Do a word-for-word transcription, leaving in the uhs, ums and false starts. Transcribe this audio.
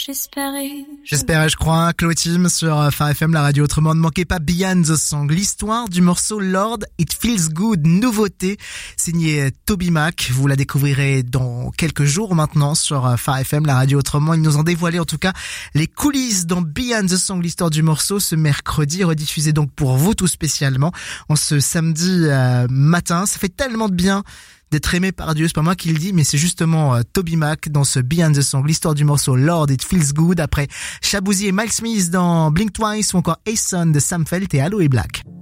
J'espérais. J'espérais, je crois, Chloé Tim sur Phare F M, la radio. Autrement, ne manquez pas Beyond the Song, l'histoire du morceau Lord It Feels Good, nouveauté, signé Toby Mac. Vous la découvrirez dans quelques jours maintenant sur Phare F M, la radio. Autrement, ils nous ont dévoilé en tout cas les coulisses dans Beyond the Song, l'histoire du morceau, ce mercredi, rediffusé donc pour vous tout spécialement en ce samedi euh, matin. Ça fait tellement de bien d'être aimé par Dieu, c'est pas moi qui le dis, mais c'est justement euh, Toby Mac dans ce Beyond the Song, l'histoire du morceau Lord It Feels Good, après Shaboozey et Miles Smith dans Blink Twice ou encore Ason de Sam Felt et Aloe Black.